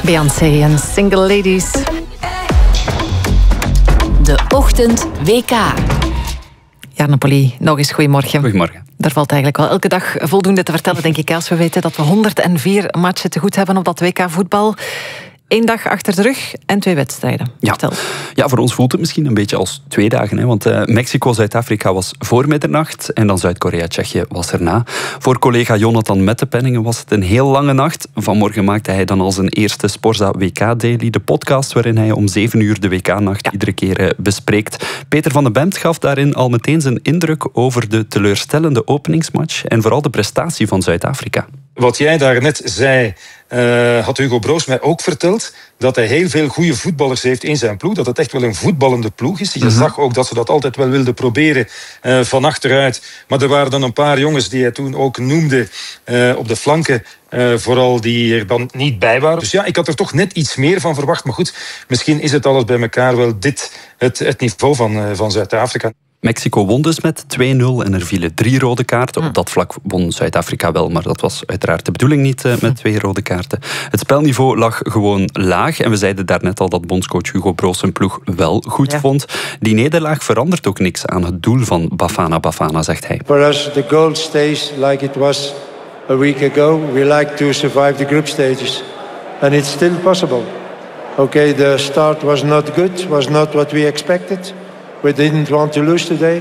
Beyoncé en Single Ladies. De Ochtend WK. Ja, Napoli, nog eens goedemorgen. Goedemorgen. Er valt eigenlijk wel elke dag voldoende te vertellen, denk ik, als we weten dat we 104 matchen te goed hebben op dat WK voetbal. 1 dag achter de rug en 2 wedstrijden. Ja, voor ons voelt het misschien een beetje als 2 dagen. Hè? Want Mexico-Zuid-Afrika was voor middernacht en dan Zuid-Korea-Tsjechië was erna. Voor collega Jonathan Mettepenningen was het een heel lange nacht. Vanmorgen maakte hij dan al zijn eerste Sporza WK-daily, de podcast waarin hij om 7 uur de WK-nacht iedere keer bespreekt. Peter van den Bemt gaf daarin al meteen zijn indruk over de teleurstellende openingsmatch en vooral de prestatie van Zuid-Afrika. Wat jij daarnet zei, had Hugo Broos mij ook verteld, dat hij heel veel goede voetballers heeft in zijn ploeg. Dat het echt wel een voetballende ploeg is. Je zag ook dat ze dat altijd wel wilden proberen van achteruit. Maar er waren dan een paar jongens die hij toen ook noemde op de flanken. Vooral die er dan niet bij waren. Dus ja, ik had er toch net iets meer van verwacht. Maar goed, misschien is het alles bij elkaar wel dit het niveau van Zuid-Afrika. Mexico won dus met 2-0 en er vielen 3 rode kaarten. Op dat vlak won Zuid-Afrika wel, maar dat was uiteraard de bedoeling niet met 2 rode kaarten. Het spelniveau lag gewoon laag en we zeiden daarnet al dat bondscoach Hugo Broos zijn ploeg wel goed vond. Die nederlaag verandert ook niks aan het doel van Bafana Bafana, zegt hij. For us, the goal stays like it was a week ago. We like to survive the group stages and it's still possible. Okay, the start was not good, was not what we expected. We didn't want to lose today.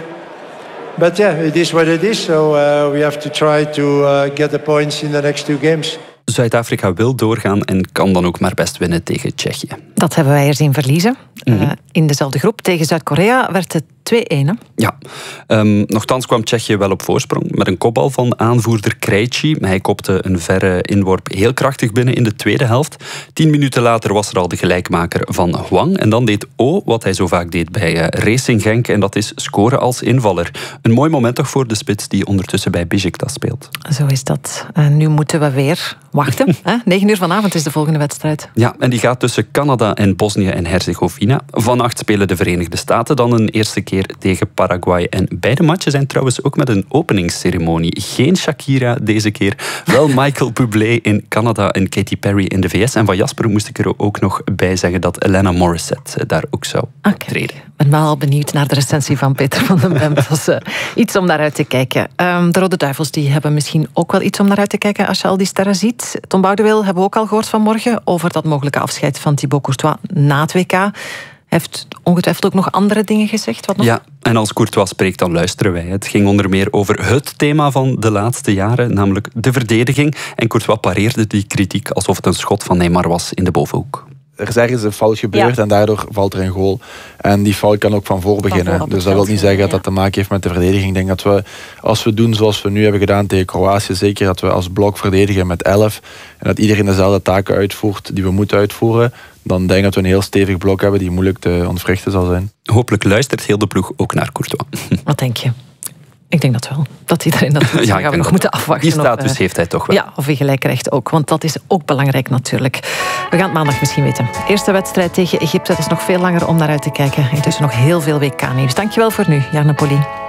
But yeah, it is what it is. So we have to try to get the points in the next 2 games. Zuid-Afrika wil doorgaan en kan dan ook maar best winnen tegen Tsjechië. Dat hebben wij er zien verliezen. In dezelfde groep tegen Zuid-Korea werd het 2-1. Ja, nochtans kwam Tsjechië wel op voorsprong met een kopbal van aanvoerder Krejci. Hij kopte een verre inworp heel krachtig binnen in de tweede helft. 10 minuten later was er al de gelijkmaker van Hwang. En dan deed O wat hij zo vaak deed bij Racing Genk. En dat is scoren als invaller. Een mooi moment toch voor de spits die ondertussen bij Beşiktaş speelt. Zo is dat. Nu moeten we weer wachten. 9 uur vanavond is de volgende wedstrijd. Ja, en die gaat tussen Canada en Bosnië en Herzegovina. Vannacht spelen de Verenigde Staten dan een eerste keer tegen Paraguay. En beide matchen zijn trouwens ook met een openingsceremonie. Geen Shakira deze keer, wel Michael Bublé in Canada en Katy Perry in de VS. En van Jasper moest ik er ook nog bij zeggen dat Elena Morissette daar ook zou optreden. Ik ben wel al benieuwd naar de recensie van Peter van den Bemt. Dat is iets om naar uit te kijken. De Rode Duivels die hebben misschien ook wel iets om naar uit te kijken als je al die sterren ziet. Tom Boudewil hebben we ook al gehoord vanmorgen over dat mogelijke afscheid van Thibaut Courtois na het WK. Hij heeft ongetwijfeld ook nog andere dingen gezegd. Wat nog? Ja, en als Courtois spreekt, dan luisteren wij. Het ging onder meer over het thema van de laatste jaren, namelijk de verdediging. En Courtois pareerde die kritiek alsof het een schot van Neymar was in de bovenhoek. Er is ergens een fout gebeurd en daardoor valt er een goal. En die fout kan ook van voor beginnen. Dus dat wil niet zeggen dat dat te maken heeft met de verdediging. Ik denk dat we, als we doen zoals we nu hebben gedaan tegen Kroatië, zeker dat we als blok verdedigen met 11 en dat iedereen dezelfde taken uitvoert die we moeten uitvoeren, dan denk ik dat we een heel stevig blok hebben die moeilijk te ontwrichten zal zijn. Hopelijk luistert heel de ploeg ook naar Courtois. Wat denk je? Ik denk dat wel. Dat iedereen dat doet. Ja, gaan we nog moeten afwachten. Die status heeft hij toch wel. Ja, of in gelijkrecht ook. Want dat is ook belangrijk natuurlijk. We gaan het maandag misschien weten. Eerste wedstrijd tegen Egypte. Het is nog veel langer om naar uit te kijken. Intussen nog heel veel WK-nieuws. Dankjewel voor nu, Jan Napoli.